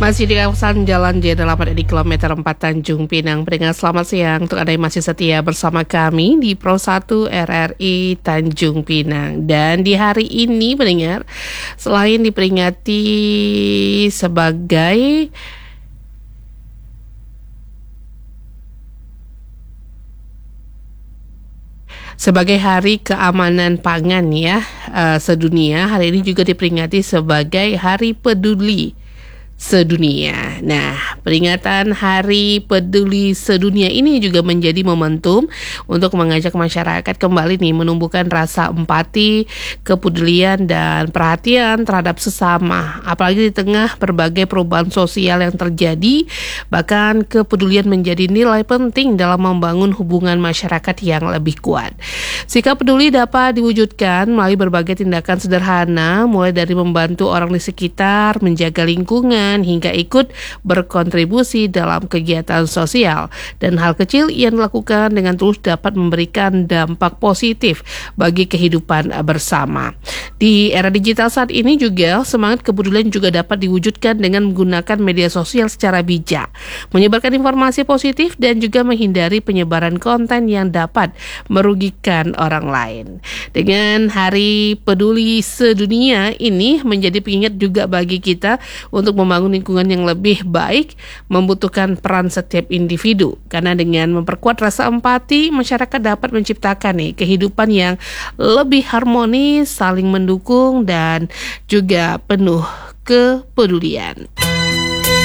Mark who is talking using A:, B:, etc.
A: Masih di kawasan Jalan J8 di kilometer 4 Tanjung Pinang. Pendengar selamat siang untuk Anda yang masih setia bersama kami di Pro 1 RRI Tanjung Pinang. Dan di hari ini pendengar, selain diperingati sebagai Hari Keamanan Pangan sedunia, hari ini juga diperingati sebagai Hari Peduli Sedunia. Nah, peringatan Hari Peduli Sedunia ini juga menjadi momentum untuk mengajak masyarakat kembali menumbuhkan rasa empati, kepedulian, dan perhatian terhadap sesama. Apalagi di tengah berbagai perubahan sosial yang terjadi, bahkan kepedulian menjadi nilai penting dalam membangun hubungan masyarakat yang lebih kuat. Sikap peduli dapat diwujudkan melalui berbagai tindakan sederhana, mulai dari membantu orang di sekitar, menjaga lingkungan, hingga ikut berkontribusi dalam kegiatan sosial. Dan hal kecil yang dilakukan dengan tulus dapat memberikan dampak positif bagi kehidupan bersama. Di era digital saat ini juga, semangat kepedulian juga dapat diwujudkan dengan menggunakan media sosial secara bijak, menyebarkan informasi positif, dan juga menghindari penyebaran konten yang dapat merugikan orang lain. Dengan Hari Peduli Sedunia ini menjadi pengingat juga bagi kita untuk membangun lingkungan yang lebih baik, membutuhkan peran setiap individu. Karena dengan memperkuat rasa empati, masyarakat dapat menciptakan kehidupan yang lebih harmonis, saling mendukung, dan juga penuh kepedulian.